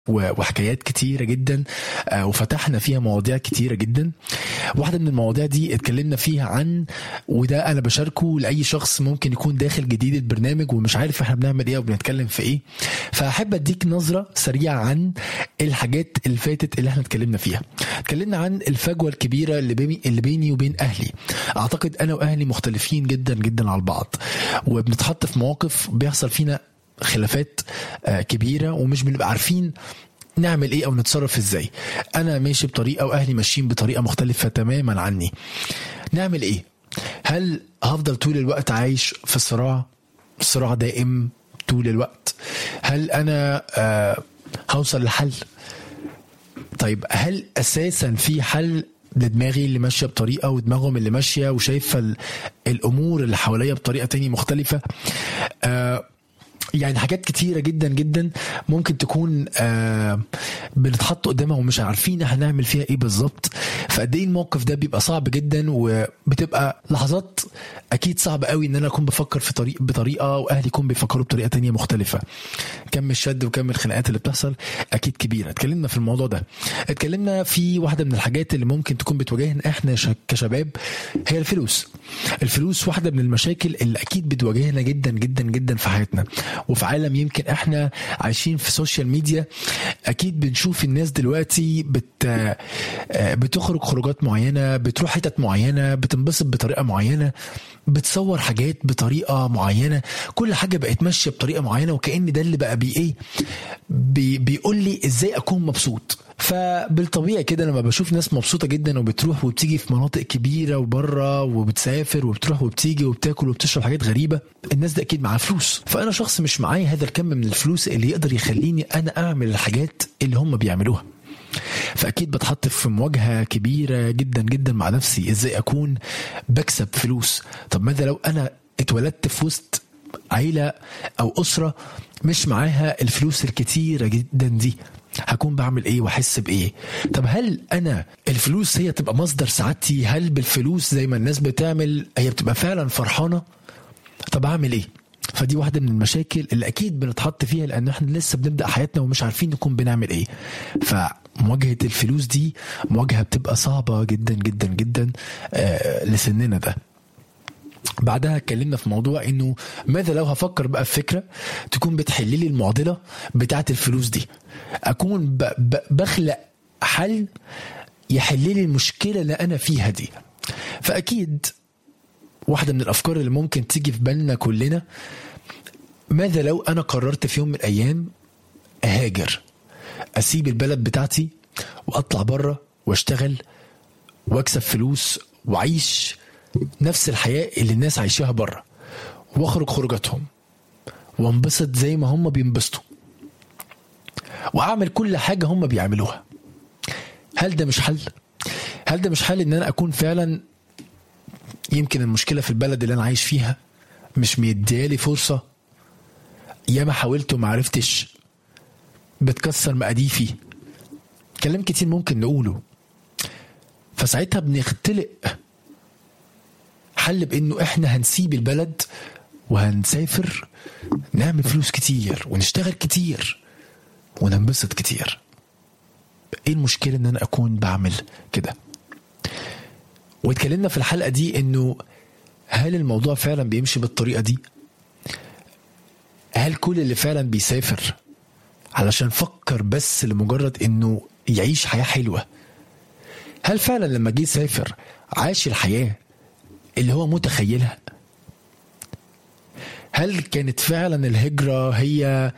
وحكايات كتيرة جدا، وفتحنا فيها مواضيع كتيرة جدا. واحدة من المواضيع دي اتكلمنا فيها عن، وده أنا بشاركه لأي شخص ممكن يكون داخل جديد البرنامج ومش عارف احنا بنعمل ايه وبنتكلم في ايه، فأحب أديك نظرة سريعة عن الحاجات اللي فاتت اللي احنا اتكلمنا فيها. اتكلمنا عن الفجوة الكبيرة اللي بيني وبين أهلي. أعتقد أنا وأهلي مختلفين جدا جدا على بعض، وبنتحط في مواقف بيحصل فينا خلافات كبيرة ومش بنبقى عارفين نعمل ايه او نتصرف ازاي. انا ماشي بطريقة واهلي ماشيين بطريقة مختلفة تماما عني. نعمل ايه؟ هل هفضل طول الوقت عايش في صراع دائم طول الوقت؟ هل انا هوصل لحل؟ طيب هل اساسا في حل لدماغي اللي ماشية بطريقة ودماغهم اللي ماشية وشايفة الامور اللي حواليا بطريقة تانية مختلفة؟ يعني حاجات كتيرة جدا جدا ممكن تكون بنتحط قدامها ومش عارفين هنعمل فيها ايه بالظبط. فقد ايه الموقف ده بيبقى صعب جدا، وبتبقى لحظات اكيد صعب قوي ان انا اكون بفكر في بطريقة واهلي يكون بيفكروا بطريقة تانية مختلفة. كم الشد وكم الخناقات اللي بتحصل اكيد كبيرة. اتكلمنا في الموضوع ده. اتكلمنا في واحدة من الحاجات اللي ممكن تكون بتواجهنا احنا كشباب، هي الفلوس واحدة من المشاكل اللي اكيد بتواجهنا جدا جدا جدا في حياتنا وفي عالم يمكن احنا عايشين في سوشيال ميديا. اكيد بنشوف الناس دلوقتي بتخرج خروجات معينة، بتروح حتت معينة، بتنبسط بطريقة معينة، بتصور حاجات بطريقة معينة، كل حاجة بقت ماشية بطريقة معينة، وكأن ده اللي بقى بيقول لي ازاي اكون مبسوط. فبالطبيعي كده لما بشوف ناس مبسوطة جدا وبتروح وبتيجي في مناطق كبيرة وبره وبتسافر وبتروح وبتيجي وبتاكل وبتشرب حاجات غريبة، الناس ده اكيد معاه فلوس. فانا شخص مش معايا هذا الكم من الفلوس اللي يقدر يخليني انا اعمل الحاجات اللي هم بيعملوها. فاكيد بتحط في مواجهة كبيرة جدا جدا مع نفسي، ازاي اكون بكسب فلوس. طب ماذا لو انا اتولدت في وسط عيلة او اسرة مش معاها الفلوس الكتيرة جدا دي؟ هكون بعمل ايه واحس بايه؟ طب هل انا الفلوس هي تبقى مصدر سعادتي؟ هل بالفلوس زي ما الناس بتعمل هي بتبقى فعلا فرحانة؟ طب اعمل ايه؟ فدي واحدة من المشاكل اللي اكيد بنتحط فيها، لان احنا لسه بنبدأ حياتنا ومش عارفين نكون بنعمل ايه. فمواجهة الفلوس دي مواجهة بتبقى صعبة جدا جدا جدا لسننا ده. بعدها اتكلمنا في موضوع انه ماذا لو هفكر بقى في فكرة تكون بتحللي المعضلة بتاعة الفلوس دي، اكون بخلق حل يحللي المشكلة اللي انا فيها دي. فاكيد واحدة من الافكار اللي ممكن تيجي في بالنا كلنا، ماذا لو انا قررت في يوم من الايام اهاجر، اسيب البلد بتاعتي واطلع بره واشتغل واكسب فلوس وعيش نفس الحياة اللي الناس عايشاها بره، واخرج خروجاتهم وانبسط زي ما هم بينبسطوا واعمل كل حاجة هم بيعملوها. هل ده مش حل؟ هل ده مش حل ان انا اكون فعلا يمكن المشكلة في البلد اللي انا عايش فيها مش مديالي فرصة، ياما حاولت وما عرفتش، بتكسر مقاديفي، كلام كتير ممكن نقوله. فساعتها بنختلق حل بانه احنا هنسيب البلد وهنسافر نعمل فلوس كتير ونشتغل كتير وننبسط كتير. ايه المشكلة ان انا اكون بعمل كده؟ واتكلمنا في الحلقة دي انه هل الموضوع فعلا بيمشي بالطريقة دي؟ هل كل اللي فعلا بيسافر علشان فكر بس لمجرد انه يعيش حياة حلوة، هل فعلا لما جه يسافر عاش الحياة اللي هو متخيلها؟ هل كانت فعلا الهجرة هي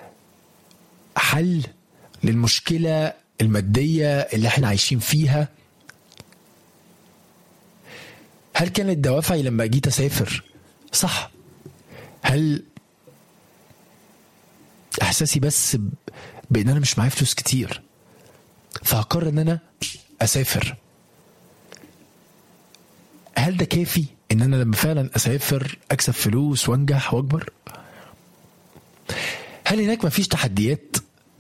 حل للمشكلة المادية اللي احنا عايشين فيها؟ هل كانت دوافعي لما جيت أسافر صح؟ هل احساسي بس بان انا مش معايا فلوس كتير فهقرر ان انا اسافر؟ هل ده كافي ان انا لما فعلا اسافر اكسب فلوس وانجح واكبر؟ هل هناك مفيش تحديات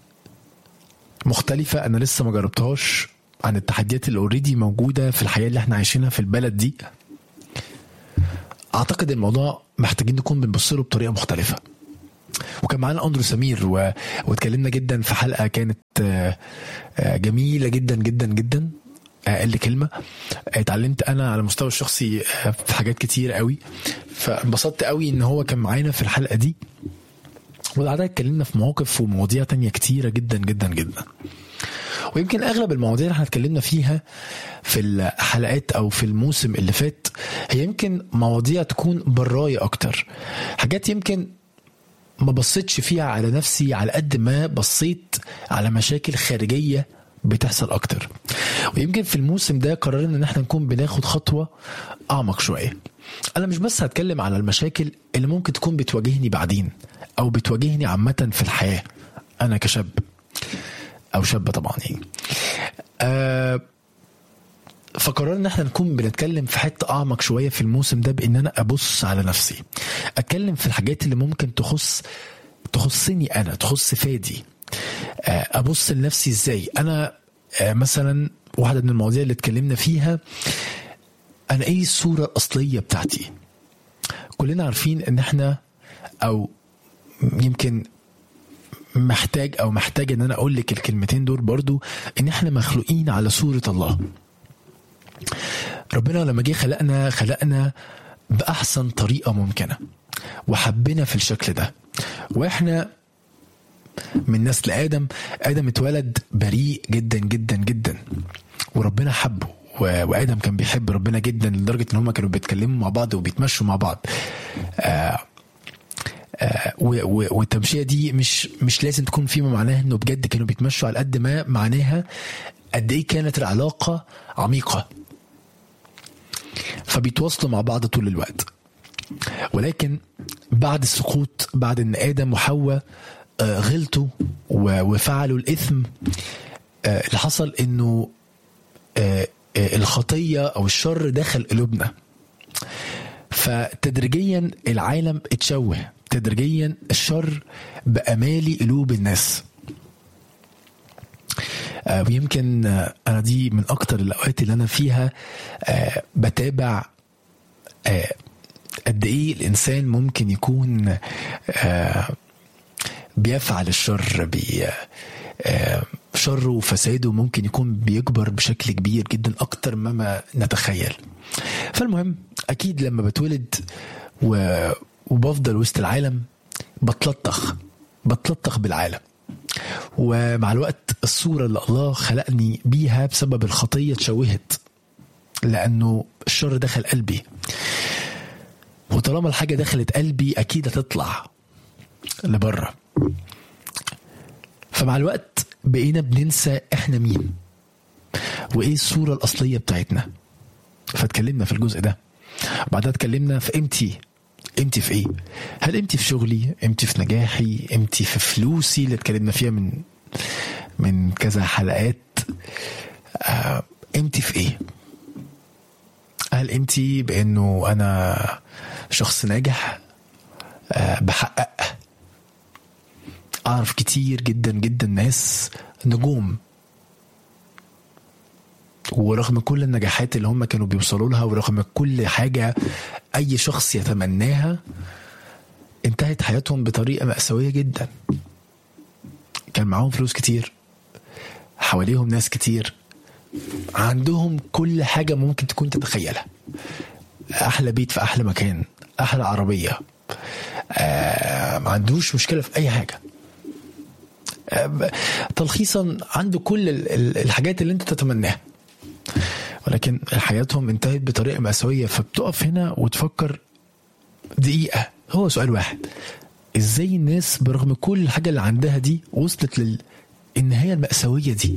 مختلفة انا لسه ما جربتهاش عن التحديات اللي اوريدي موجودة في الحياة اللي احنا عايشينها في البلد دي؟ اعتقد الموضوع محتاجين نكون بنبص له بطريقة مختلفة. وكمان وكان معانا أندرو سمير واتكلمنا جدا في حلقة كانت جميلة جدا جدا جدا. قال لي كلمة اتعلمت أنا على المستوى الشخصي في حاجات كتير قوي، فانبسطت قوي إن هو كان معانا في الحلقة دي. وبعدها اتكلمنا في مواقف ومواضيع تانية كتيرة جدا جدا جدا. ويمكن أغلب المواضيع اللي احنا اتكلمنا فيها في الحلقات أو في الموسم اللي فات هي يمكن مواضيع تكون براية أكتر، حاجات يمكن ما بصيتش فيها على نفسي على قد ما بصيت على مشاكل خارجية بتحصل أكتر. ويمكن في الموسم ده قررنا إن احنا نكون بناخد خطوة أعمق شوية. أنا مش بس هتكلم على المشاكل اللي ممكن تكون بتواجهني بعدين أو بتواجهني عامة في الحياة أنا كشاب أو شابة طبعا يعني. فقررنا ان احنا نكون بنتكلم في حتة اعمق شوية في الموسم ده، بان انا ابص على نفسي، اتكلم في الحاجات اللي ممكن تخصني انا، تخص فادي. ابص لنفسي ازاي انا. مثلا واحدة من المواضيع اللي اتكلمنا فيها، انا ايه الصورة الاصلية بتاعتي. كلنا عارفين ان احنا، او يمكن محتاج ان انا اقول لك الكلمتين دول برضو، ان احنا مخلوقين على صورة الله. ربنا لما جه خلقنا بأحسن طريقة ممكنة وحبنا في الشكل ده. واحنا من نسل آدم اتولد بريء جدا جدا جدا، وربنا حبه، وآدم كان بيحب ربنا جدا لدرجة ان هم كانوا بيتكلموا مع بعض وبيتمشوا مع بعض. والتمشية دي مش لازم تكون فيما معناها انه بجد كانوا بيتمشوا، على قد ما معناها قد ايه كانت العلاقة عميقة، فبيتواصلوا مع بعض طول الوقت. ولكن بعد السقوط، بعد ان آدم وحواء غلطوا وفعلوا الإثم، اللي حصل انه الخطية او الشر دخل قلوبنا، فتدريجيا العالم اتشوه، تدريجيا الشر بقى مالي قلوب الناس. ويمكن أنا دي من أكتر الأوقات اللي أنا فيها بتابع قد إيه الإنسان ممكن يكون بيفعل الشر، شر وفساده ممكن يكون بيكبر بشكل كبير جدا أكتر مما نتخيل. فالمهم أكيد لما بتولد وبفضل وسط العالم بتلطخ بالعالم، ومع الوقت الصورة اللي الله خلقني بيها بسبب الخطية اتشوهت، لأنه الشر دخل قلبي، وطالما الحاجة دخلت قلبي أكيد هتطلع لبره. فمع الوقت بقينا بننسى إحنا مين وإيه الصورة الأصلية بتاعتنا. فاتكلمنا في الجزء ده، بعدها اتكلمنا في قيمتي في ايه. هل قيمتي في شغلي، قيمتي في نجاحي، قيمتي في فلوسي اللي اتكلمنا فيها من كذا حلقات. قيمتي في ايه؟ هل قيمتي بانه انا شخص ناجح بحقق؟ اعرف كتير جدا جدا ناس نجوم، ورغم كل النجاحات اللي هم كانوا بيوصلوا لها، ورغم كل حاجة أي شخص يتمناها، انتهت حياتهم بطريقة مأساوية جدا. كان معاهم فلوس كتير، حواليهم ناس كتير، عندهم كل حاجة ممكن تكون تتخيلها، أحلى بيت في أحلى مكان، أحلى عربية، ما عندوش مشكلة في أي حاجة. تلخيصا عنده كل الحاجات اللي انت تتمناها، ولكن حياتهم انتهت بطريقة مأساوية. فبتقف هنا وتفكر دقيقة، هو سؤال واحد: ازاي الناس برغم كل الحاجة اللي عندها دي وصلت للنهاية المأساوية دي؟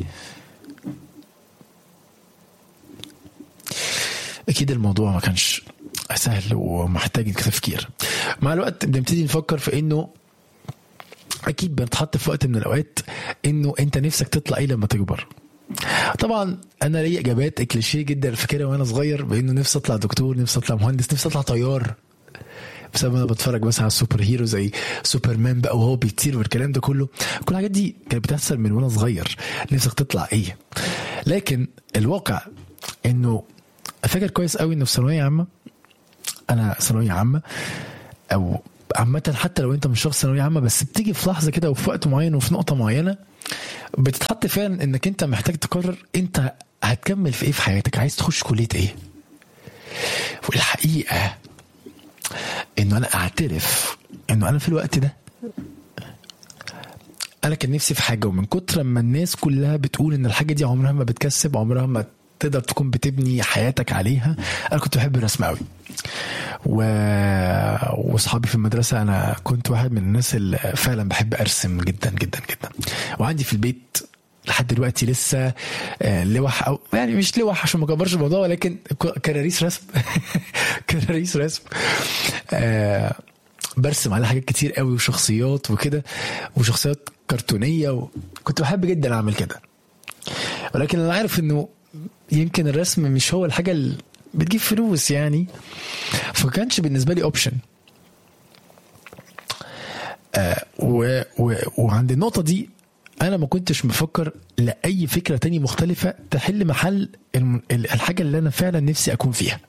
اكيد الموضوع ما كانش سهل ومحتاج تفكير. مع الوقت بنبتدي نفكر في انه اكيد بنتحط في وقت من الاوقات انه انت نفسك تطلع ايه لما تكبر. طبعا انا ليا اجابات كليشيه جدا فاكرها وانا صغير، بانه نفسي اطلع دكتور، نفسي اطلع مهندس، نفسي اطلع طيار، بسبب انا بتفرج مثلا على السوبر هيرو زي سوبرمان بقى وهو بيطير والكلام ده كله. كل الحاجات دي كانت بتحصل من وانا صغير، نفسك تطلع ايه. لكن الواقع انه فاكر كويس قوي انه في ثانويه عامه، انا ثانويه عامه او عامة حتى لو انت مش شخص ثانوية عامة، بس بتيجي في لحظة كده وفي وقت معين وفي نقطة معينة بتتحط فعلا انك انت محتاج تقرر انت هتكمل في ايه في حياتك، عايز تخش كلية ايه. والحقيقة انه انا اعترف انه انا في الوقت ده انا كان نفسي في حاجة، ومن كتر ما الناس كلها بتقول ان الحاجة دي عمرها ما بتكسب، عمرها ما تقدر تكون بتبني حياتك عليها، انا كنت بحب الرسم قوي. واصحابي في المدرسة انا كنت واحد من الناس اللي فعلا بحب ارسم جدا جدا جدا. وعندي في البيت لحد دلوقتي لسه لوح، او يعني مش لوح عشان ما اكبرش الموضوع، ولكن كراريس رسم كراريس رسم برسم على حاجات كتير قوي وشخصيات وكده، وشخصيات كرتونية، وكنت بحب جدا اعمل كده. ولكن انا عارف انه يمكن الرسم مش هو الحاجة اللي بتجيب فلوس يعني، فكانش بالنسبة لي اوبشن. وعند النقطة دي انا ما كنتش مفكر لأي فكرة تانية مختلفة تحل محل الحاجة اللي انا فعلا نفسي اكون فيها.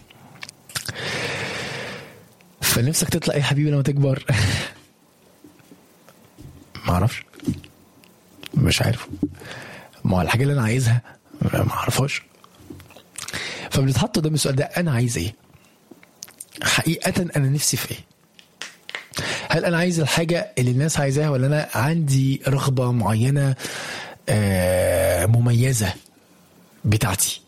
فنفسك تطلع ايه حبيبي لما تكبر؟ ما اعرفش، مش عارف، ما الحاجة اللي انا عايزها ما اعرفهاش. فبنتحط قدام السؤال ده، انا عايز ايه حقيقة؟ انا نفسي في ايه؟ هل انا عايز الحاجة اللي الناس عايزاها، ولا انا عندي رغبة معينة مميزة بتاعتي؟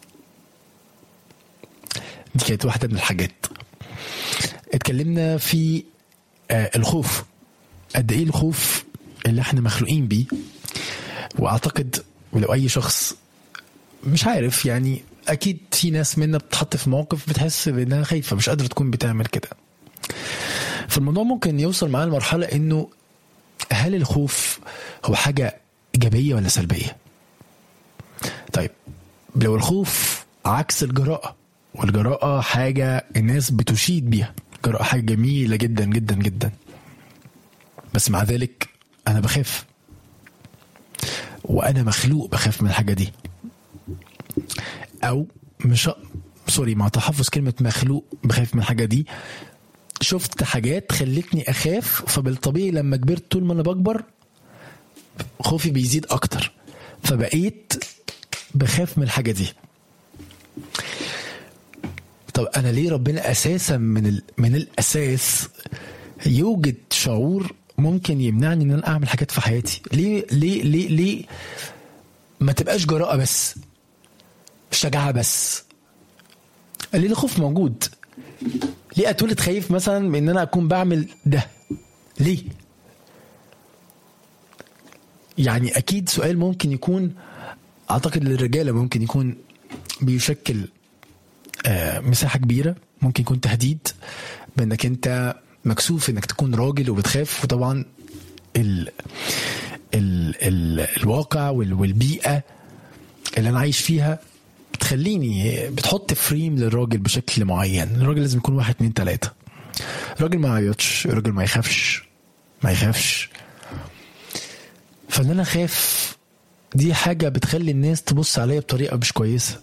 دي كانت واحدة من الحاجات. اتكلمنا في الخوف، قد ايه الخوف اللي احنا مخلوقين بيه. واعتقد ولو اي شخص مش عارف يعني، اكيد في ناس منا بتحط في موقف بتحس بانها خايفة مش قادرة تكون بتعمل كده. فالموضوع ممكن يوصل معاه لمرحلة انه هل الخوف هو حاجة ايجابية ولا سلبية؟ طيب لو الخوف عكس الجراءة، والجراءة حاجة الناس بتشيد بيها، الجراءة حاجة جميلة جدا جدا جدا، بس مع ذلك انا بخاف، وانا مخلوق بخاف من الحاجة دي. او مش سوري مع تحفظ كلمة مخلوق بخاف من الحاجة دي، شفت حاجات خلتني اخاف، فبالطبيعي لما كبرت طول ما انا بكبر خوفي بيزيد اكتر، فبقيت بخاف من الحاجة دي. طب انا ليه ربنا اساسا من الاساس يوجد شعور ممكن يمنعني ان انا اعمل حاجات في حياتي؟ ليه ما تبقاش جراءة بس، شجاعة بس؟ ليه الخوف موجود؟ ليه اتولد خايف مثلا من ان انا اكون بعمل ده؟ ليه؟ يعني اكيد سؤال ممكن يكون، اعتقد للرجالة ممكن يكون بيشكل مساحة كبيرة، ممكن يكون تهديد بانك انت مكسوف انك تكون راجل وبتخاف. وطبعا الواقع والبيئة اللي انا عايش فيها بتخليني بتحط فريم للراجل بشكل معين. الراجل لازم يكون 1 2 3، الراجل ما يعيطش، الراجل ما يخافش. فان انا خاف دي حاجة بتخلي الناس تبص عليا بطريقة مش كويسة.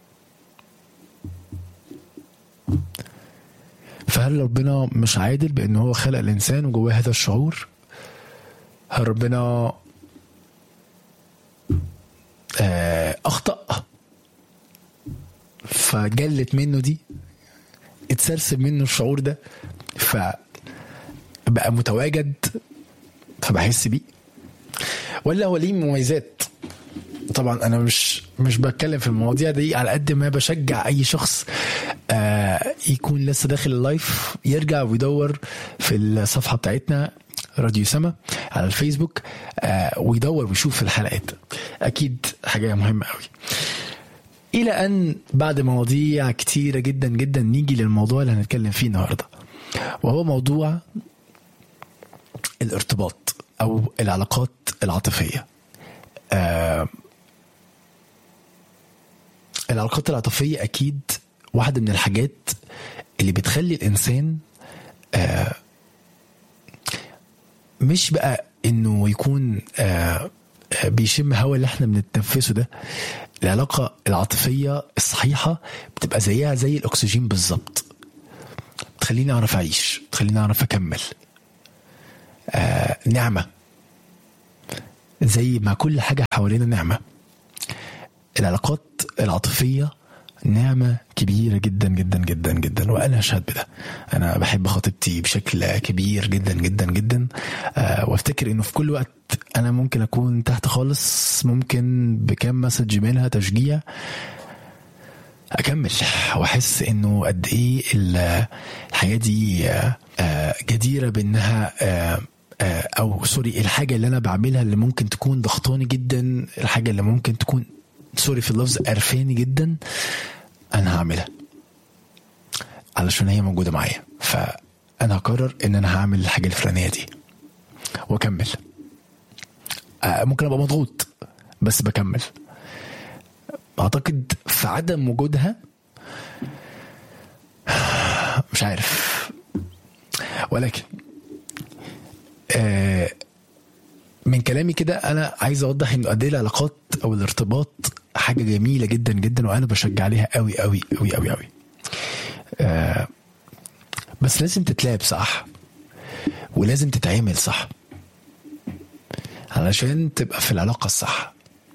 فهل ربنا مش عادل بأنه هو خلق الإنسان وجواه هذا الشعور؟ هل ربنا أخطأ فجلت منه دي، اتسرسب منه الشعور ده فبقى متواجد فبحس بيه؟ ولا هو ليه مميزات؟ طبعا انا مش بتكلم في المواضيع دي على قد ما بشجع اي شخص يكون لسه داخل اللايف يرجع ويدور في الصفحة بتاعتنا راديو سما على الفيسبوك ويدور ويشوف الحلقات، اكيد حاجة مهمة قوي. الى ان بعد مواضيع كتيرة جدا جدا نيجي للموضوع اللي هنتكلم فيه النهاردة، وهو موضوع الارتباط او العلاقات العاطفية. العلاقات العاطفية أكيد واحدة من الحاجات اللي بتخلي الإنسان مش بقى إنه يكون بيشم هوا اللي احنا بنتنفسه ده. العلاقة العاطفية الصحيحة بتبقى زيها زي الأكسجين بالظبط، تخليني أعرف أعيش، تخليني أعرف أكمل. نعمة، زي ما كل حاجة حوالينا نعمة. العلاقات العاطفية نعمة كبيرة جدا جدا جدا جدا، وأنا أشهد بده. أنا بحب خطيبتي بشكل كبير جدا جدا جدا، وافتكر إنه في كل وقت أنا ممكن أكون تحت خالص، ممكن بكام مسج منها تشجيع أكمل، وأحس إنه قد إيه الحياة دي جديرة بأنها أو سوري الحاجة اللي أنا بعملها اللي ممكن تكون ضغطاني جدا، الحاجة اللي ممكن تكون سوري في اللفظ قرفاني جدا، أنا هعملها علشان هي موجودة معايا. فأنا هقرر إن أنا هعمل الحاجة الفلانية دي وأكمل. ممكن أبقى مضغوط بس بكمل. أعتقد في عدم وجودها مش عارف، ولكن من كلامي كده أنا عايز أوضح إنه قد إيه العلاقات أو الارتباط حاجة جميلة جدا جدا، وأنا بشجع عليها قوي قوي قوي قوي قوي. بس لازم تتلعب صح، ولازم تتعامل صح علشان تبقى في العلاقة الصح.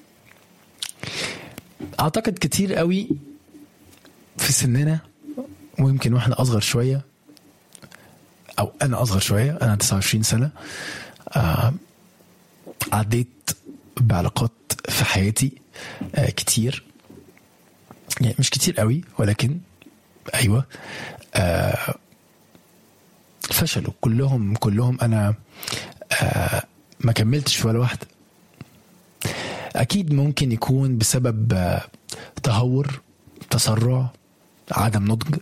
أعتقد كتير قوي في سننا، ويمكن واحنا أصغر شوية أو أنا أصغر شوية، أنا 29 سنة، عديت بعلاقات في حياتي كتير، يعني مش كتير قوي ولكن أيوة فشلوا كلهم. أنا ما كملتش ولا واحدة. أكيد ممكن يكون بسبب تهور، تسرع، عدم نضج،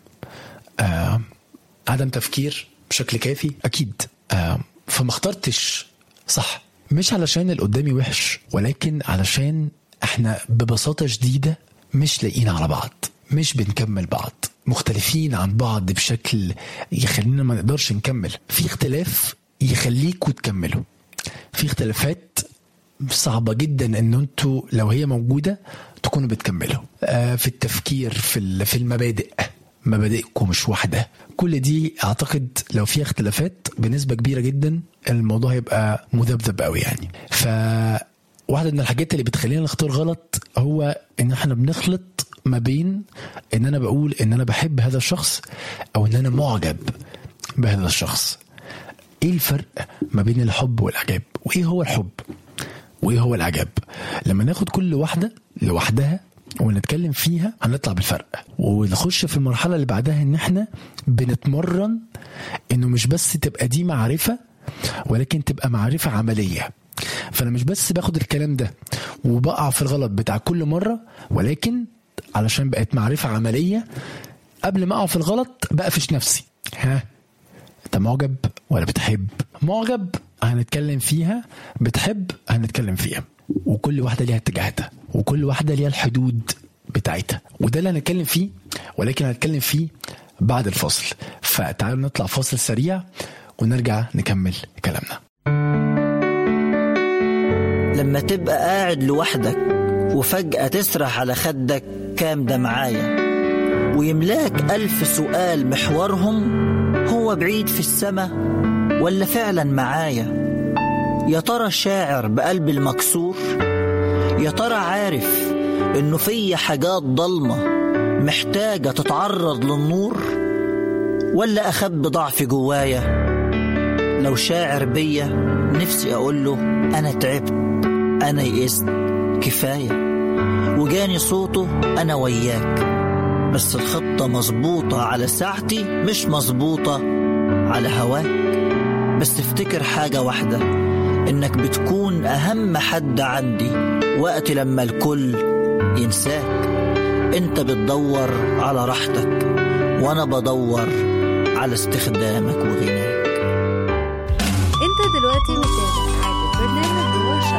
عدم تفكير بشكل كافي أكيد. فما اخترتش صح، مش علشان اللي قدامي وحش، ولكن علشان احنا ببساطة شديدة مش لاقيين على بعض، مش بنكمل بعض، مختلفين عن بعض بشكل يخلينا ما نقدرش نكمل. في اختلاف يخليكوا تكملوا، في اختلافات صعبة جدا ان انتوا لو هي موجودة تكونوا بتكملوا. في التفكير، في المبادئ، مبادئكم مش واحدة. كل دي اعتقد لو في اختلافات بنسبة كبيرة جدا الموضوع هيبقى مذبذب قوي يعني. فواحدة من الحاجات اللي بتخلينا نختار غلط هو ان احنا بنخلط ما بين ان انا بقول ان انا بحب هذا الشخص او ان انا معجب بهذا الشخص. ايه الفرق ما بين الحب والاعجاب؟ وايه هو الحب وايه هو الاعجاب؟ لما ناخد كل واحدة لوحدها ونتكلم فيها هنطلع بالفرق، ونخش في المرحلة اللي بعدها ان احنا بنتمرن انه مش بس تبقى دي معرفة ولكن تبقى معرفة عملية. فانا مش بس باخد الكلام ده وبقع في الغلط بتاع كل مرة، ولكن علشان بقت معرفة عملية قبل ما اقع في الغلط بقفش نفسي. انت معجب ولا بتحب؟ معجب هنتكلم فيها، بتحب هنتكلم فيها، وكل واحدة ليها اتجاهاتها وكل واحدة ليها الحدود بتاعتها، وده اللي هنتكلم فيه، ولكن هنتكلم فيه بعد الفاصل. فتعالوا نطلع فاصل سريع ونرجع نكمل كلامنا. لما تبقى قاعد لوحدك وفجأة تسرح على خدك كام ده معايا، ويملاك 1000 سؤال محورهم هو بعيد في السماء ولا فعلا معايا؟ يا ترى الشاعر بقلب المكسور؟ يا ترى عارف انه في حاجات ضلمة محتاجة تتعرض للنور؟ ولا أخبي ضعف جوايا؟ لو شاعر بيا نفسي أقوله أنا تعبت، أنا يئست، كفاية، وجاني صوته أنا وياك، بس الخطة مظبوطة على ساعتي مش مظبوطة على هواك. بس افتكر حاجة واحدة، إنك بتكون أهم حد عندي وقت لما الكل ينساك. أنت بتدور على راحتك وأنا بدور على استخدامك وغناك. أنت دلوقتي بتتابع